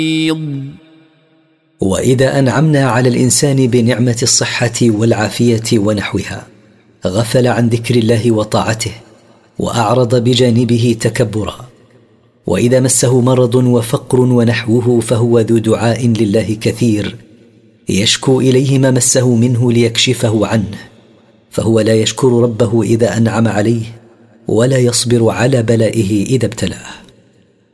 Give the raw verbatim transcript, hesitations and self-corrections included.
وإذا أنعمنا على الإنسان بنعمة الصحة والعافية ونحوها غفل عن ذكر الله وطاعته وأعرض بجانبه تكبرا. وإذا مسه مرض وفقر ونحوه فهو ذو دعاء لله كثير يشكو إليه ما مسه منه ليكشفه عنه، فهو لا يشكر ربه إذا أنعم عليه ولا يصبر على بلائه إذا ابتلاه.